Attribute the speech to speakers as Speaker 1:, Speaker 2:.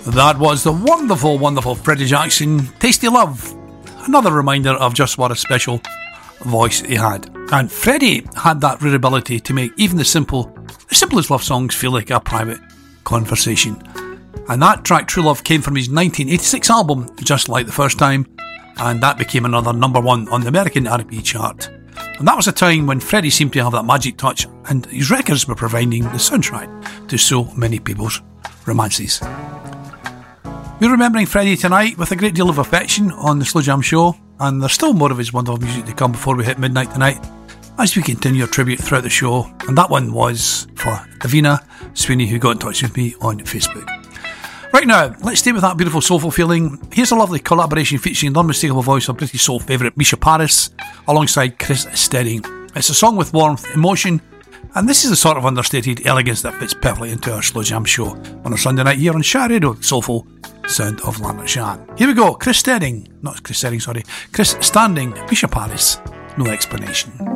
Speaker 1: That was the wonderful, wonderful Freddie Jackson, Tasty Love. Another reminder of just what a special voice he had. And Freddie had that rare ability to make even the simplest love songs feel like a private conversation. And that track, True Love, came from his 1986 album, Just Like the First Time, and that became another number one on the American R&B chart. And that was a time when Freddie seemed to have that magic touch, and his records were providing the soundtrack to so many people's romances. We're remembering Freddie tonight with a great deal of affection on the Slow Jam Show, and there's still more of his wonderful music to come before we hit midnight tonight as we continue our tribute throughout the show. And that one was for Davina Sweeney, who got in touch with me on Facebook. Right now, let's stay with that beautiful soulful feeling. Here's a lovely collaboration featuring the unmistakable voice of British soul favourite Misha Paris alongside Chris Stedding. It's a song with warmth, emotion, and this is the sort of understated elegance that fits perfectly into our Slow Jam Show on a Sunday night here on Shah Radio, soulful sound of Lanarkshire. Here we go, Chris Standing, Misha Paris, No Explanation.